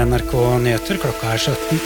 NRK Nyheter, klokka 17.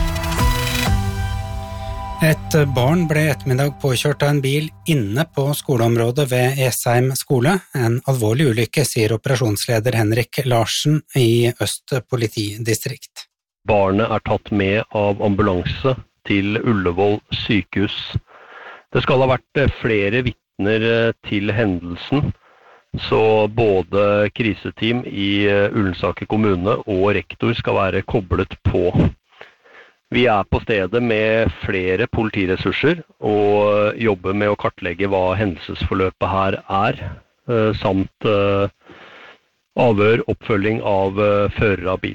Et barn ble ettermiddag påkjørt av en bil inne på skoleområdet ved Esheim skole. En alvorlig ulykke, sier operasjonsleder Henrik Larsen i Øst politidistrikt. Barnet tatt med av ambulanse til Ullevål sykehus. Det skal ha vært flere vitner til hendelsen. Så både kriseteam i Ullensaker kommune og rektor skal være koblet på. Vi på stedet med flere politiressurser og jobber med å kartlegge hva hendelsesforløpet her samt avhør, oppfølging av fører av bil.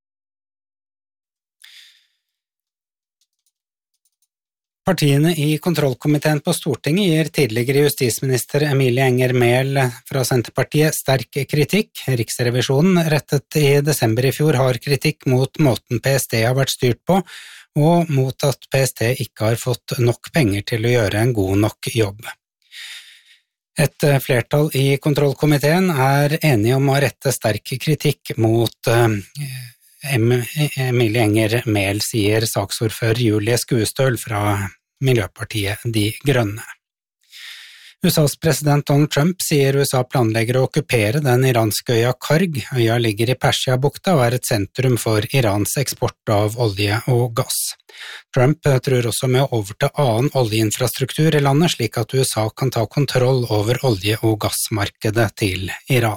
Partiene i kontrollkomiteen på Stortinget gir tidligere justisminister Emilie Enger Mehl fra Senterpartiet sterk kritikk. Riksrevisjonen rettet i desember i fjor hard kritikk mot måten PST har vært styrt på, og mot at PST ikke har fått nok penger til å gjøre en god nok jobb. Et flertall i kontrollkomiteen enige om å rette sterk kritikk mot Emilie Enger Mehl, sier saksordfører Julie Skuestøl fra Miljøpartiet De Grønne. USAs president Donald Trump sier USA planlegger å okkupere den iranske øya Karg. Øya ligger i Persiabukta og et sentrum for Irans eksport av olje og gass. Trump tror også med å overta annen oljeinfrastruktur i landet, slik at USA kan ta kontroll over olje- og gassmarkedet til Iran.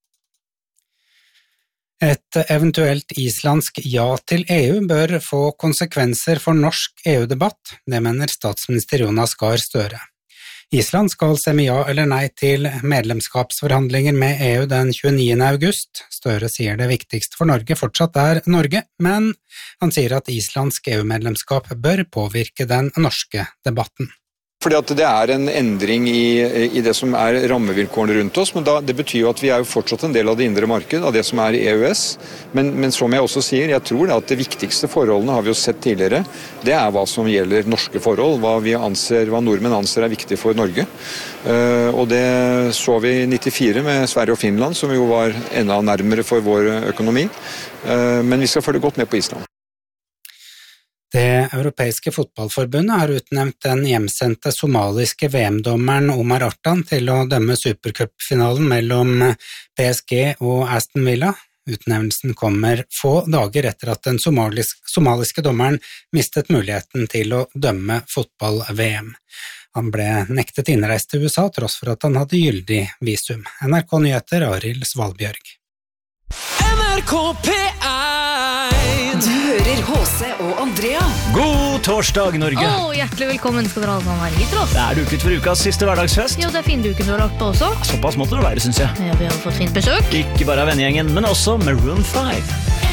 Et eventuelt islandsk ja til EU bør få konsekvenser for norsk EU-debatt, det mener statsminister Jonas Gahr Støre. Island skal stemme ja eller nei til medlemskapsforhandlinger med EU den 29. august. Støre sier det viktigste for Norge fortsatt Norge, men han sier at islandsk EU-medlemskap bør påvirke den norske debatten. Fordi at det en endring i det som rammevilkårene rundt oss, men det betyr jo at vi jo fortsatt en del av det indre marked, av det som i EØS. Men som jeg også sier, jeg tror at det viktigste forholdene har vi jo sett tidligere. Det hva som gjelder norske forhold, hva nordmenn anser viktig for Norge. Og det så vi i 94 med Sverige og Finland, som jo var enda nærmere for vår økonomi. Men vi skal følge godt med på Island. Det europeiske fotballforbundet har utnevnt den hjemsendte somaliske VM-dommeren Omar Artan til å dømme supercupfinalen mellom PSG og Aston Villa. Utnevnelsen kommer få dager etter at den somaliske dommeren mistet muligheten til å dømme fotball-VM. Han ble nektet innreist til USA tross for at han hadde gyldig visum. NRK Nyheter, Arild Svalbjørg. NRK P1. Du hører H.C. og Andrea. God torsdag, Norge. Hjertelig velkommen skal dere alle sammen være hit til oss. Det duket for ukas siste hverdagsfest. Jo, det fin duken du har lagt på også. Såpass måtte det være, synes jeg. Ja, vi har fått fint besøk. Ikke bare av vennegjengen, men også Maroon 5.